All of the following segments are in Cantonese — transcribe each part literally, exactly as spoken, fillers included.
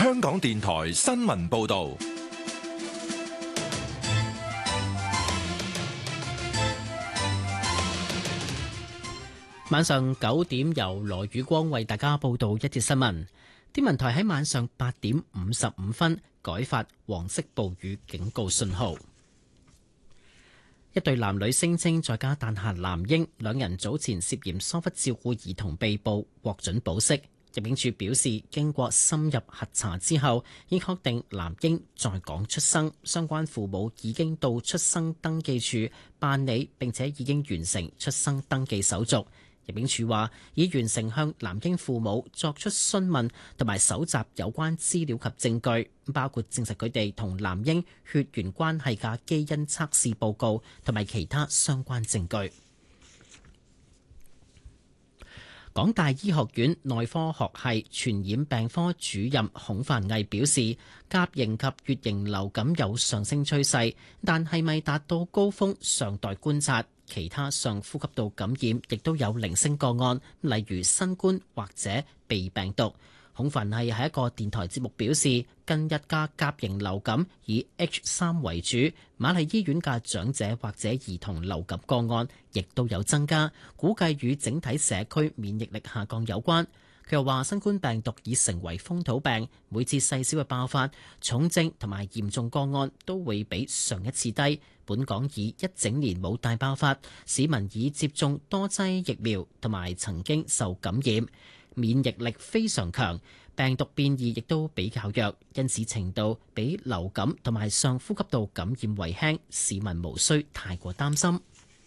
香港電台新聞報道。 晚上九點，由羅宇光為大家報道一節新聞。天文台喺晚上八點五十五分改發黃色暴雨警告信號。一對男女聲稱在家誕下男嬰，兩人早前涉嫌疏忽照顧兒童被捕，獲准保釋。入境處表示，經過深入核查之後，已確定男嬰在港出生，相關父母已經到出生登記處辦理，並且已經完成出生登記手續。入境處話，已完成向男嬰父母作出詢問同埋搜集有關資料及證據，包括證實佢哋同男嬰血緣關係嘅基因測試報告同埋其他相關證據。港大醫學院內科學系傳染病科主任孔凡毅表示，甲型及乙型流感有上升趨勢，但係咪達到高峰尚待觀察。其他上呼吸道感染亦都有零星個案，例如新冠或者鼻病毒。孔凡毅喺一個電台節目表示，近日嘅甲型流感以 H 三為主，瑪麗醫院嘅長者或者兒童流感個案亦都有增加，估計與整體社區免疫力下降有關。佢又話，新冠病毒已成為風土病，每次細小嘅爆發、重症同埋嚴重個案都會比上一次低。本港已一整年冇大爆發，市民已接種多劑疫苗同埋曾經受感染，免疫力非常強，病毒變異亦都比較弱，因此程度比流感同埋上呼吸道感染為輕，市民無需太過擔心。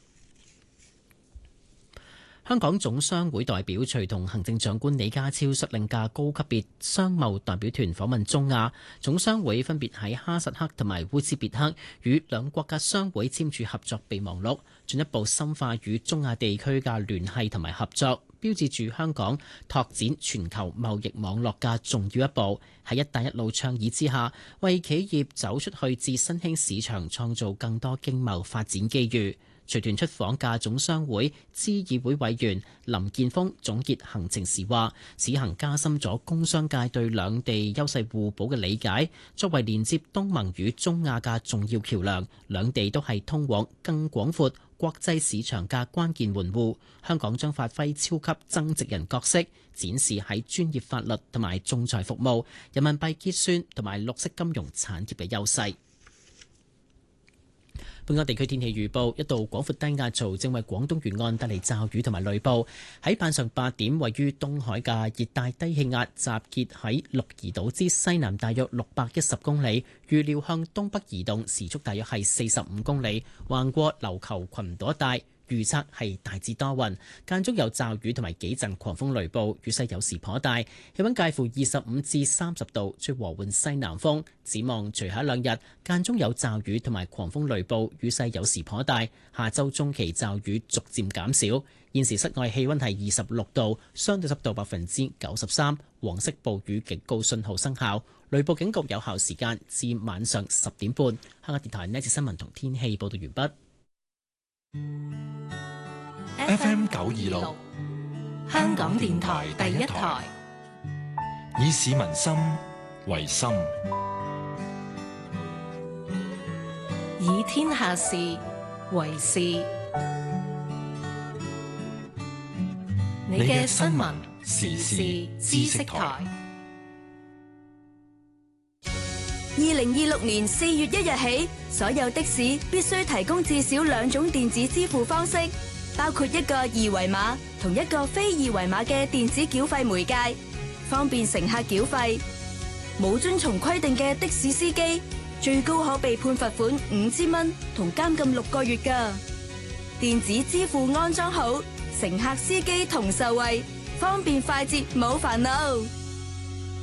香港總商會代表隨同行政長官李家超率領嘅高級別商貿代表團訪問中亞，總商會分別喺哈薩克同埋烏茲別克與兩國嘅商會簽署合作備忘錄，進一步深化與中亞地區嘅聯繫同埋合作，標誌住香港拓展全球貿易網絡嘅重要一步。喺一帶一路倡議之下，為企業走出去至新興市場創造更多經貿發展機遇。隨團出訪嘅總商會資議會委員林健鋒總結行程時話，此行加深咗工商界對兩地優勢互補嘅理解，作為連接東盟與中亞嘅重要橋樑，兩地都係通往更廣闊國際市場嘅關鍵門戶。香港將發揮超級增值人角色，展示喺專業法律同埋仲裁服務、人民幣結算同埋綠色金融產業嘅優勢。本港地區天氣預報，一道廣闊低壓槽正為廣東沿岸帶嚟驟雨同埋雷暴。喺晚上八點，位於東海嘅熱帶低氣壓集結喺鹿兒島之西南大約六百一十公里，預料向東北移動，時速大約係四十五公里，橫過琉球群島一帶。預測係大致多雲，間中有驟雨同埋幾陣狂風雷暴，雨勢有時頗大，氣溫介乎二十五至三十度，吹和緩西南風。展望隨後兩日，間中有驟雨同埋狂風雷暴，雨勢有時頗大。下周中期驟雨逐漸減少。現時室外氣溫係二十六度，相對濕度百分之九十三，黃色暴雨警告信號生效，雷暴警告有效時間至晚上十點半。香港電台呢節新聞同天氣報道完畢。 F M 九二六， 香港電台第一台， 以市民心為心， 以天下事為事。你嘅新聞時事知識台。 二零二六年四月一日起，所有的士必須提供至少兩種電子支付方式，包括一個二維碼同一個非二維碼嘅電子繳費媒介，方便乘客繳費。冇遵從規定嘅的，的士司機，最高可被判罰款五千蚊同監禁六個月㗎。電子支付安裝好，乘客司機同受惠，方便快捷冇煩惱。